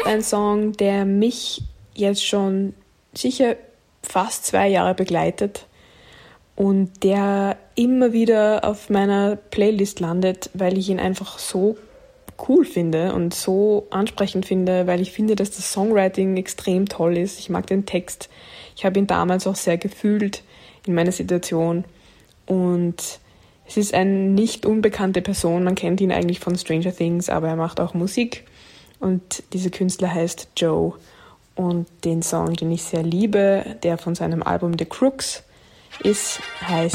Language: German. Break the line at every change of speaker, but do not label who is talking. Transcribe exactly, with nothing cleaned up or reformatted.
ein Song, der mich jetzt schon sicher fast zwei Jahre begleitet und der immer wieder auf meiner Playlist landet, weil ich ihn einfach so cool finde und so ansprechend finde, weil ich finde, dass das Songwriting extrem toll ist. Ich mag den Text. Ich habe ihn damals auch sehr gefühlt in meiner Situation und es ist eine nicht unbekannte Person. Man kennt ihn eigentlich von Stranger Things, aber er macht auch Musik und dieser Künstler heißt Joe und den Song, den ich sehr liebe, der von seinem Album The Crooks ist, heißt